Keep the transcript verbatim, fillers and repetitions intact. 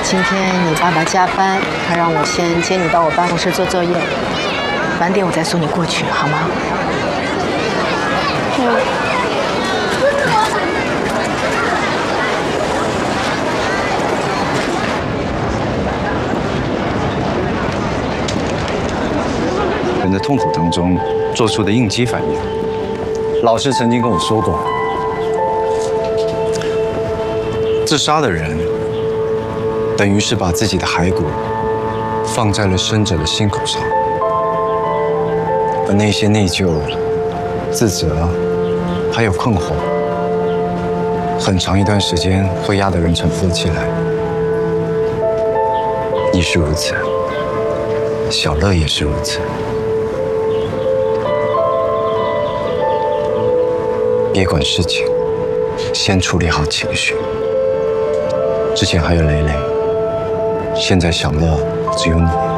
今天你爸爸加班，他让我先接你到我办公室做作业，晚点我再送你过去，好吗？ 嗯。 人的痛苦当中做出的应激反应。老师曾经跟我说过，自杀的人等于是把自己的骸骨放在了生者的心口上，而那些内疚、自责，还有困惑，很长一段时间会压得人沉浮起来。你是如此，小乐也是如此。别管事情，先处理好情绪。之前还有蕾蕾，现在小乐只有你。